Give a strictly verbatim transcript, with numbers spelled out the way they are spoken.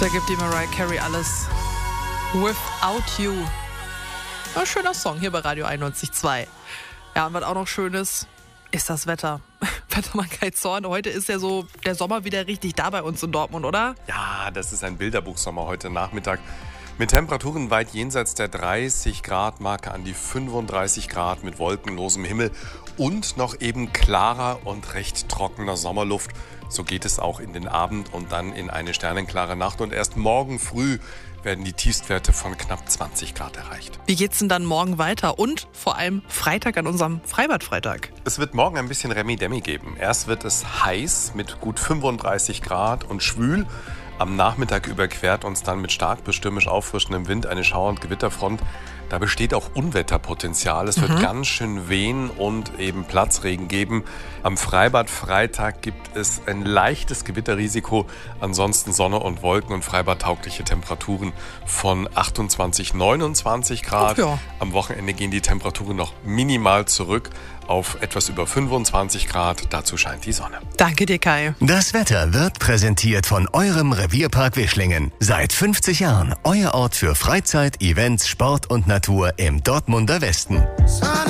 Da gibt die Mariah Carey alles. Without You. Ein schöner Song hier bei Radio einundneunzig Komma zwei. Ja, und was auch noch schön ist, ist das Wetter. Wettermann Kai Zorn, heute ist ja so der Sommer wieder richtig da bei uns in Dortmund, oder? Ja, das ist ein Bilderbuchsommer heute Nachmittag. Mit Temperaturen weit jenseits der dreißig Grad Marke an die fünfunddreißig Grad mit wolkenlosem Himmel und noch eben klarer und recht trockener Sommerluft. So geht es auch in den Abend und dann in eine sternenklare Nacht. Und erst morgen früh werden die Tiefstwerte von knapp zwanzig Grad erreicht. Wie geht's denn dann morgen weiter? Und vor allem Freitag an unserem Freibadfreitag? Es wird morgen ein bisschen Remi-Demi geben. Erst wird es heiß mit gut fünfunddreißig Grad und schwül. Am Nachmittag überquert uns dann mit stark bis stürmisch auffrischendem Wind eine Schauer- und Gewitterfront. Da besteht auch Unwetterpotenzial. Es wird mhm. ganz schön wehen und eben Platzregen geben. Am Freibad Freitag gibt es ein leichtes Gewitterrisiko. Ansonsten Sonne und Wolken und freibadtaugliche Temperaturen von achtundzwanzig, neunundzwanzig Grad. Ach ja. Am Wochenende gehen die Temperaturen noch minimal zurück auf etwas über fünfundzwanzig Grad. Dazu scheint die Sonne. Danke dir, Kai. Das Wetter wird präsentiert von eurem Revierpark Wischlingen. Seit fünfzig Jahren euer Ort für Freizeit, Events, Sport und Natur im Dortmunder Westen.